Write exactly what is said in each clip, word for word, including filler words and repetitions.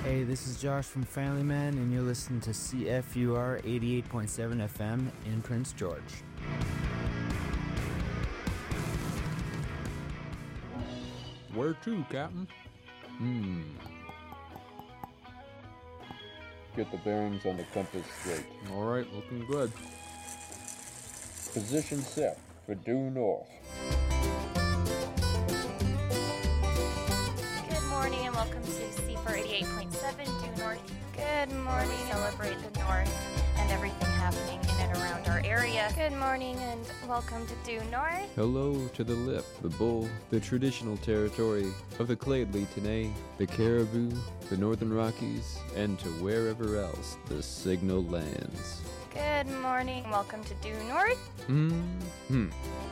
Hey, this is Josh from Family Man, and you're listening to C F U R eighty-eight point seven F M in Prince George. Where to, Captain? Hmm. Get the bearings on the compass straight. All right, looking good. Position set for due north. Good morning and welcome to C F U R eighty-eight point seven due north. Good morning. We celebrate the north and everything happening in and around our area. Good morning and welcome to due north. Hello to the Lip, the Bull, the traditional territory of the Clade Tenay, the Caribou, the Northern Rockies, and to wherever else the signal lands. Good morning. Welcome to due north. Hmm.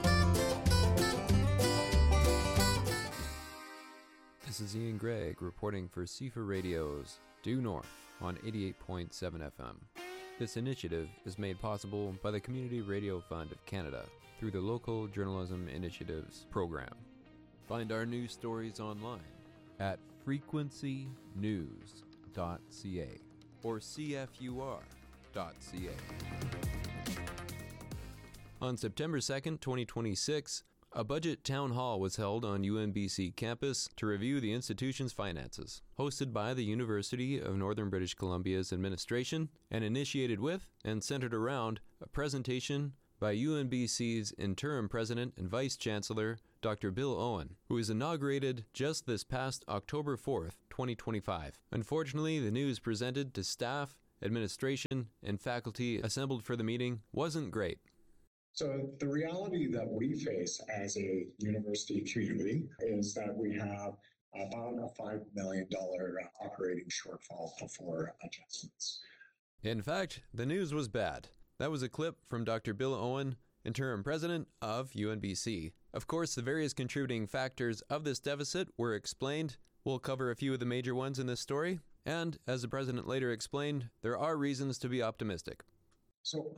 This is Ian Gregg reporting for C F U R Radio's Due North on eighty-eight point seven F M. This initiative is made possible by the Community Radio Fund of Canada through the Local Journalism Initiatives program. Find our news stories online at frequency news dot c a or c f u r dot c a. On September second, twenty twenty-six, a budget town hall was held on U N B C campus to review the institution's finances, hosted by the University of Northern British Columbia's administration, and initiated with and centered around a presentation by U N B C's interim president and vice chancellor, Doctor Bill Owen, who was inaugurated just this past October fourth, twenty twenty-five. Unfortunately, the news presented to staff, administration, and faculty assembled for the meeting wasn't great. So the reality that we face as a university community is that we have about a five million dollars operating shortfall before adjustments. In fact, the news was bad. That was a clip from Doctor Bill Owen, interim president of U N B C. Of course, the various contributing factors of this deficit were explained. We'll cover a few of the major ones in this story. And, as the president later explained, there are reasons to be optimistic. So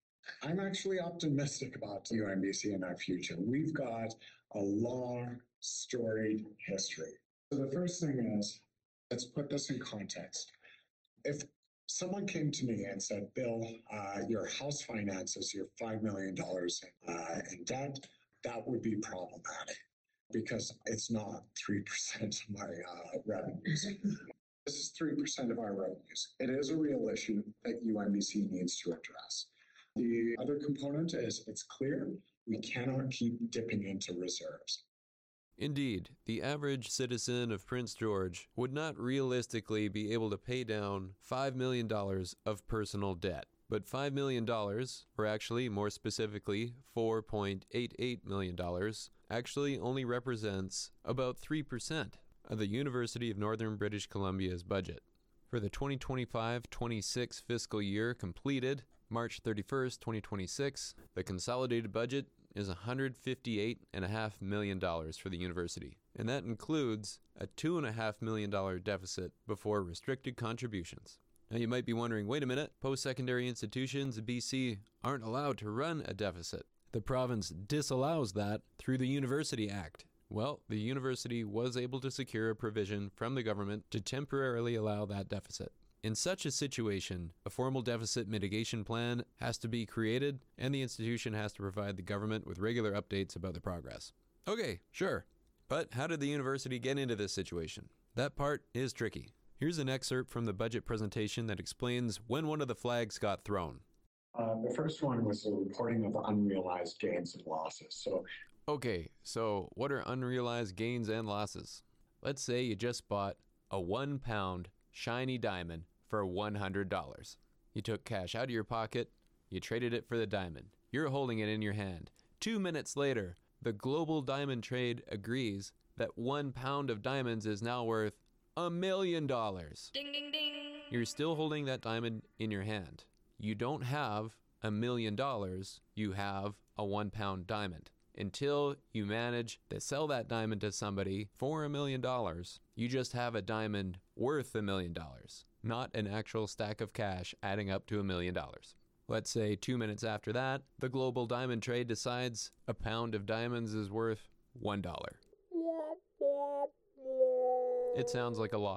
I'm actually optimistic about U N B C and our future. We've got a long, storied history. So the first thing is, let's put this in context. If someone came to me and said, Bill, uh, your house finances, you're five million dollars uh, in debt, that would be problematic because it's not three percent of my uh, revenues. This is three percent of our revenues. It is a real issue that U N B C needs to address. The other component is it's clear we cannot keep dipping into reserves. Indeed, the average citizen of Prince George would not realistically be able to pay down five million dollars of personal debt. But five million dollars, or actually more specifically four point eight eight million dollars, actually only represents about three percent of the University of Northern British Columbia's budget. For the twenty twenty-five twenty-six fiscal year completed March thirty-first, twenty twenty-six, the consolidated budget is one hundred fifty-eight point five million dollars for the university, and that includes a two point five million dollars deficit before restricted contributions. Now you might be wondering, wait a minute, post-secondary institutions in B C aren't allowed to run a deficit. The province disallows that through the University Act. Well, the university was able to secure a provision from the government to temporarily allow that deficit. In such a situation, a formal deficit mitigation plan has to be created, and the institution has to provide the government with regular updates about the progress. Okay, sure. But how did the university get into this situation? That part is tricky. Here's an excerpt from the budget presentation that explains when one of the flags got thrown. Uh, the first one was the reporting of unrealized gains and losses. So, okay, so what are unrealized gains and losses? Let's say you just bought a one pound shiny diamond for one hundred dollars. You took cash out of your pocket, you traded it for the diamond. You're holding it in your hand. Two minutes later, the global diamond trade agrees that one pound of diamonds is now worth a million dollars. Ding, ding, ding. You're still holding that diamond in your hand. You don't have a million dollars, you have a one pound diamond. Until you manage to sell that diamond to somebody for a million dollars, you just have a diamond worth a million dollars, not an actual stack of cash adding up to a million dollars. Let's say two minutes after that, the global diamond trade decides a pound of diamonds is worth one dollar. It sounds like a loss,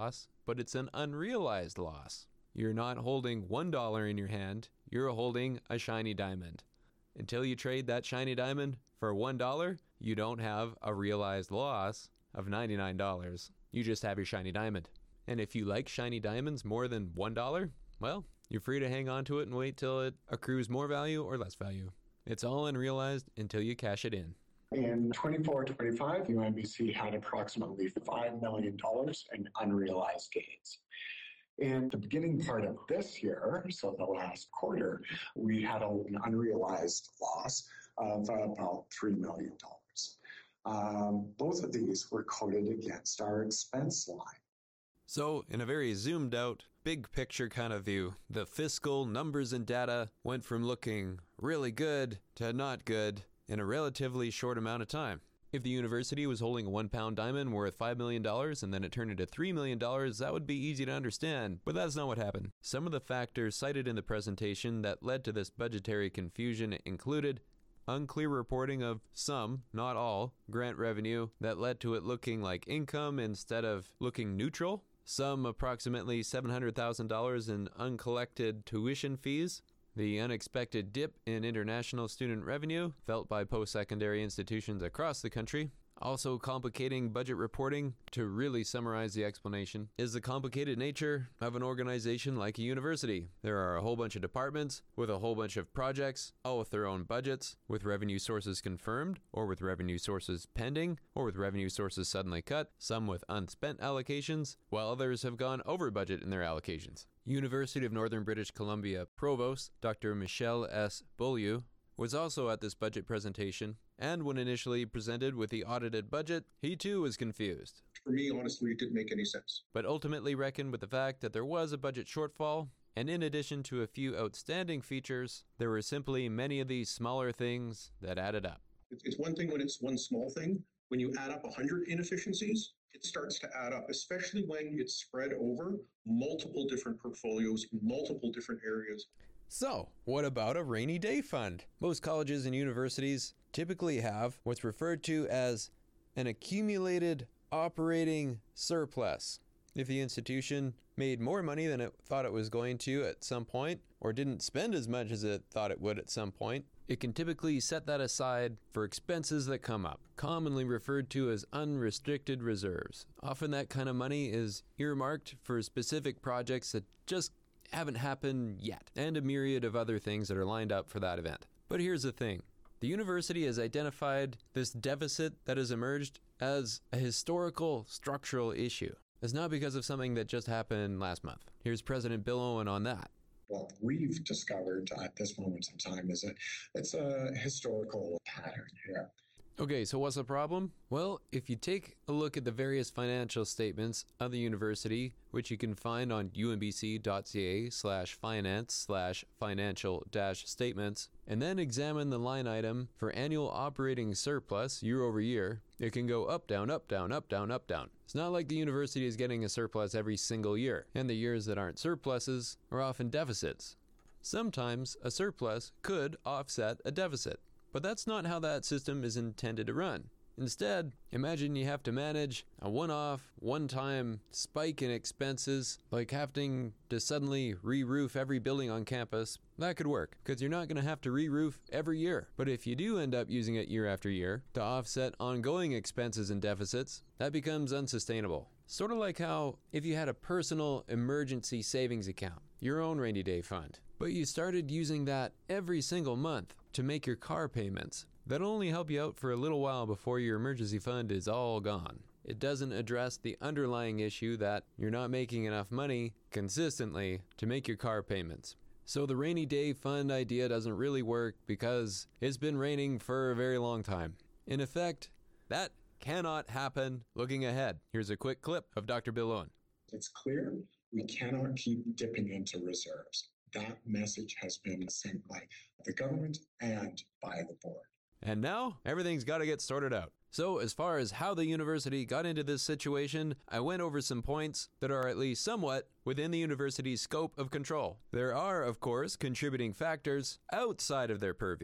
but it's an unrealized loss. You're not holding one dollar in your hand, you're holding a shiny diamond. Until you trade that shiny diamond for one dollar, you don't have a realized loss of ninety-nine dollars. You just have your shiny diamond. And if you like shiny diamonds more than one dollar, well, you're free to hang on to it and wait till it accrues more value or less value. It's all unrealized until you cash it in. In twenty-four twenty-five, U M B C had approximately five million dollars in unrealized gains. In the beginning part of this year, so the last quarter, we had an unrealized loss of about three million dollars. Um, both of these were coded against our expense line. So, in a very zoomed out, big picture kind of view, the fiscal numbers and data went from looking really good to not good in a relatively short amount of time. If the university was holding a one pound diamond worth five million dollars and then it turned into three million dollars, that would be easy to understand, but that's not what happened. Some of the factors cited in the presentation that led to this budgetary confusion included unclear reporting of some, not all, grant revenue that led to it looking like income instead of looking neutral, some approximately seven hundred thousand dollars in uncollected tuition fees, the unexpected dip in international student revenue felt by post-secondary institutions across the country. Also complicating budget reporting, to really summarize the explanation, is the complicated nature of an organization like a university. There are a whole bunch of departments with a whole bunch of projects, all with their own budgets, with revenue sources confirmed, or with revenue sources pending, or with revenue sources suddenly cut, some with unspent allocations, while others have gone over budget in their allocations. University of Northern British Columbia Provost Doctor Michel S. Beaulieu was also at this budget presentation, and when initially presented with the audited budget, he too was confused. For me, honestly, it didn't make any sense. But ultimately reckoned with the fact that there was a budget shortfall, and in addition to a few outstanding features, there were simply many of these smaller things that added up. It's one thing when it's one small thing. When you add up one hundred inefficiencies, it starts to add up, especially when it's spread over multiple different portfolios, multiple different areas. So, what about a rainy day fund? Most colleges and universities typically have what's referred to as an accumulated operating surplus. If the institution made more money than it thought it was going to at some point, or didn't spend as much as it thought it would at some point, it can typically set that aside for expenses that come up, commonly referred to as unrestricted reserves. Often that kind of money is earmarked for specific projects that just haven't happened yet, and a myriad of other things that are lined up for that event. But here's the thing. The university has identified this deficit that has emerged as a historical structural issue. It's not because of something that just happened last month. Here's President Bill Owen on that. What we've discovered at this moment in time is that it's a historical pattern here. Okay, so what's the problem? Well, if you take a look at the various financial statements of the university, which you can find on umbc.ca slash finance slash financial dash statements, and then examine the line item for annual operating surplus year over year, it can go up, down, up, down, up, down, up, down. It's not like the university is getting a surplus every single year, and the years that aren't surpluses are often deficits. Sometimes a surplus could offset a deficit. But that's not how that system is intended to run. Instead, imagine you have to manage a one-off, one-time spike in expenses, like having to suddenly re-roof every building on campus. That could work, because you're not going to have to re-roof every year. But if you do end up using it year after year to offset ongoing expenses and deficits, that becomes unsustainable. Sort of like how if you had a personal emergency savings account, your own rainy day fund, but you started using that every single month to make your car payments, that'll only help you out for a little while before your emergency fund is all gone. It doesn't address the underlying issue that you're not making enough money consistently to make your car payments. So the rainy day fund idea doesn't really work because it's been raining for a very long time. In effect, that cannot happen looking ahead. Here's a quick clip of Doctor Bill Owen. It's clear we cannot keep dipping into reserves. That message has been sent by the government and by the board. And now, everything's got to get sorted out. So, as far as how the university got into this situation, I went over some points that are at least somewhat within the university's scope of control. There are, of course, contributing factors outside of their purview.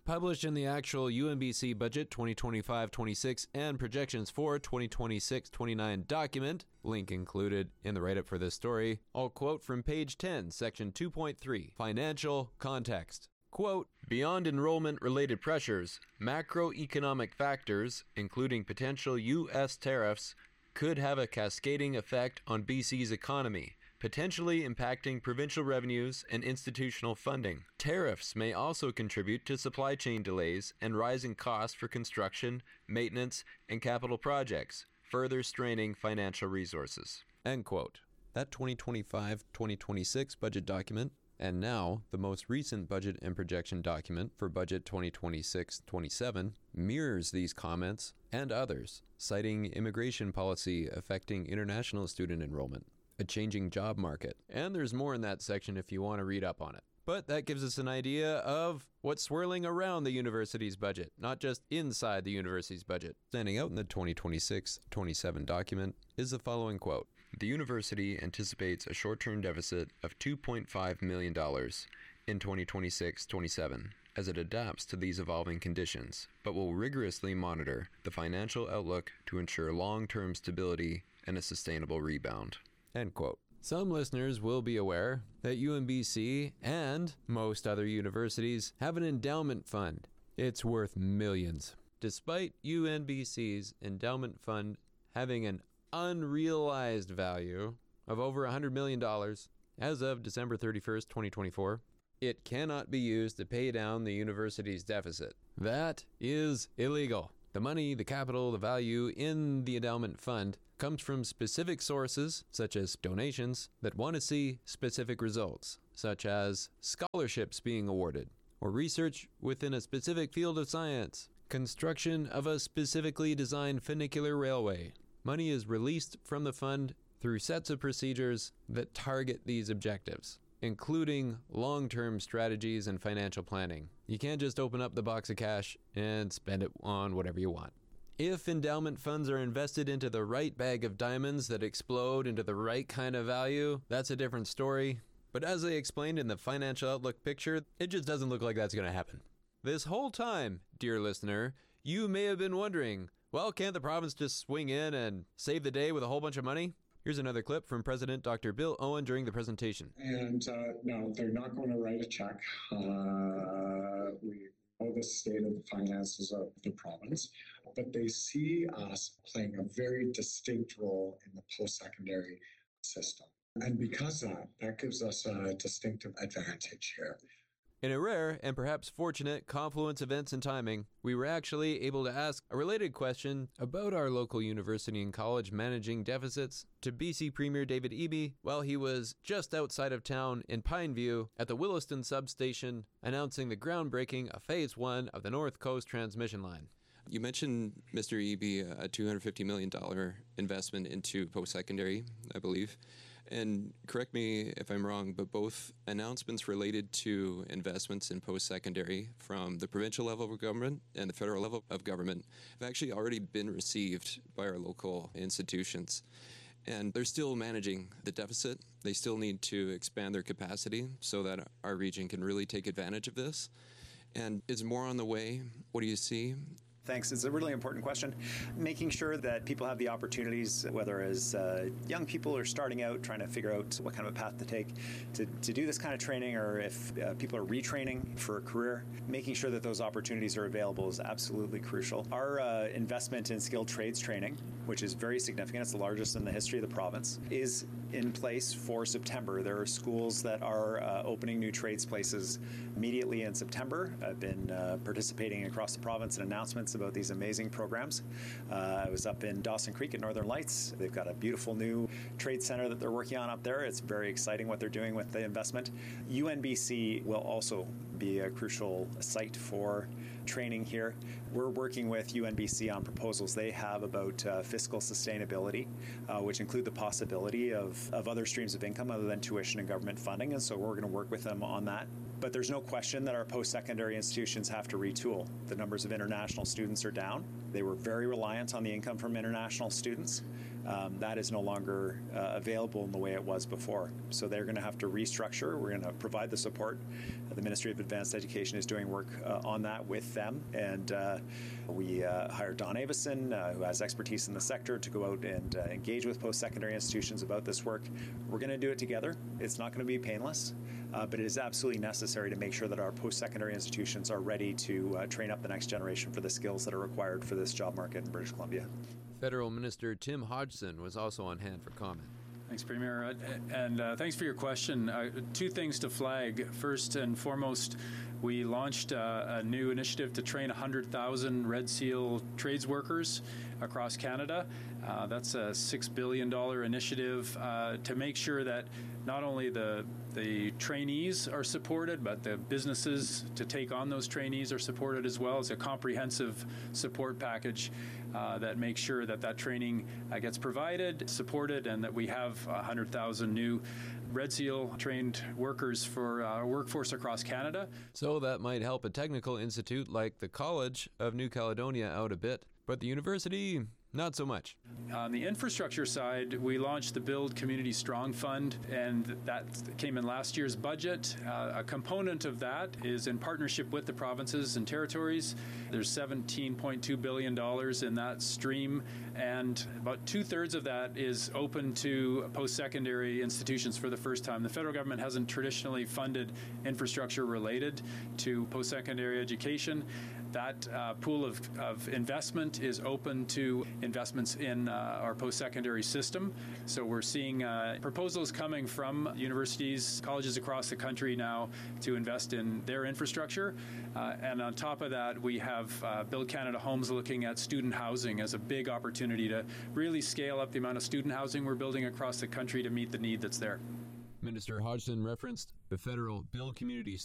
published in the actual U N B C Budget twenty twenty-five twenty-six and Projections for twenty twenty-six twenty-nine document, link included in the write-up for this story. I'll quote from page ten, section two point three, Financial Context. Quote, beyond enrollment-related pressures, macroeconomic factors, including potential U S tariffs, could have a cascading effect on B C's economy, potentially impacting provincial revenues and institutional funding. Tariffs may also contribute to supply chain delays and rising costs for construction, maintenance, and capital projects, further straining financial resources. End quote. That twenty twenty-five twenty twenty-six budget document, and now the most recent budget and projection document for budget twenty twenty-six twenty-seven, mirrors these comments and others, citing immigration policy affecting international student enrollment, a changing job market. And there's more in that section if you want to read up on it. But that gives us an idea of what's swirling around the university's budget, not just inside the university's budget. Standing out in the twenty twenty-six twenty-seven document is the following quote. The university anticipates a short-term deficit of two point five million dollars in twenty twenty-six twenty-seven as it adapts to these evolving conditions, but will rigorously monitor the financial outlook to ensure long-term stability and a sustainable rebound. End quote. Some listeners will be aware that U N B C and most other universities have an endowment fund. It's worth millions. Despite U N B C's endowment fund having an unrealized value of over one hundred million dollars as of December thirty-first, twenty twenty-four, it cannot be used to pay down the university's deficit. That is illegal. The money, the capital, the value in the endowment fund comes from specific sources, such as donations, that want to see specific results, such as scholarships being awarded, or research within a specific field of science, construction of a specifically designed funicular railway. Money is released from the fund through sets of procedures that target these objectives, including long-term strategies and financial planning. You can't just open up the box of cash and spend it on whatever you want. If endowment funds are invested into the right bag of diamonds that explode into the right kind of value, that's a different story. But as I explained in the financial outlook picture, it just doesn't look like that's going to happen. This whole time, dear listener, you may have been wondering, well, can't the province just swing in and save the day with a whole bunch of money? Here's another clip from President Doctor Bill Owen during the presentation. And uh, no, they're not going to write a check. Uh, we know the state of the finances of the province, but they see us playing a very distinct role in the post-secondary system. And because of that, that gives us a distinctive advantage here. In a rare and perhaps fortunate confluence of events and timing, we were actually able to ask a related question about our local university and college managing deficits to B C Premier David Eby while he was just outside of town in Pineview at the Williston substation announcing the groundbreaking of Phase one of the North Coast Transmission Line. You mentioned, Mister Eby, a two hundred fifty million dollars investment into post-secondary, I believe. And correct me if I'm wrong, but both announcements related to investments in post-secondary from the provincial level of government and the federal level of government have actually already been received by our local institutions. And they're still managing the deficit. They still need to expand their capacity so that our region can really take advantage of this. And is more on the way? What do you see? Thanks. It's a really important question. Making sure that people have the opportunities, whether as uh, young people are starting out, trying to figure out what kind of a path to take to, to do this kind of training, or if uh, people are retraining for a career, making sure that those opportunities are available is absolutely crucial. Our uh, investment in skilled trades training, which is very significant, it's the largest in the history of the province, is in place for September. There are schools that are uh, opening new trades places immediately in September. I've been uh, participating across the province in announcements about these amazing programs. Uh, I was up in Dawson Creek at Northern Lights. They've got a beautiful new trade center that they're working on up there. It's very exciting what they're doing with the investment. U N B C will also be a crucial site for training here. We're working with U N B C on proposals they have about uh, fiscal sustainability, uh, which include the possibility of, of other streams of income other than tuition and government funding, and so we're going to work with them on that. But there's no question that our post-secondary institutions have to retool. The numbers of international students are down. They were very reliant on the income from international students. um, that is no longer uh, available in the way it was before. So they're going to have to restructure. We're going to provide the support. The Ministry of Advanced Education is doing work uh, on that with them, and uh, we uh, hired Don Avison, uh, who has expertise in the sector, to go out and uh, engage with post-secondary institutions about this work. We're going to do it together. It's not going to be painless, uh, but it is absolutely necessary to make sure that our post-secondary institutions are ready to uh, train up the next generation for the skills that are required for this job market in British Columbia. Federal Minister Tim Hodgson was also on hand for comment. Thanks, Premier, uh, and uh, thanks for your question. Uh, two things to flag. First and foremost, we launched uh, a new initiative to train one hundred thousand Red Seal trades workers across Canada. Uh, that's a six billion dollars initiative uh, to make sure that not only the the trainees are supported, but the businesses to take on those trainees are supported as well. As a comprehensive support package uh, that makes sure that that training uh, gets provided, supported, and that we have one hundred thousand new Red Seal trained workers for our workforce across Canada. So that might help a technical institute like the College of New Caledonia out a bit, but the university, not so much. On the infrastructure side, we launched the Build Community Strong Fund, and that came in last year's budget. Uh, a component of that is in partnership with the provinces and territories. There's seventeen point two billion dollars in that stream, and about two-thirds of that is open to post-secondary institutions for the first time. The federal government hasn't traditionally funded infrastructure related to post-secondary education. That uh, pool of, of investment is open to investments in uh, our post-secondary system. So we're seeing uh, proposals coming from universities, colleges across the country now to invest in their infrastructure. Uh, and on top of that, we have uh, Build Canada Homes looking at student housing as a big opportunity to really scale up the amount of student housing we're building across the country to meet the need that's there. Minister Hodgson referenced the federal Build Community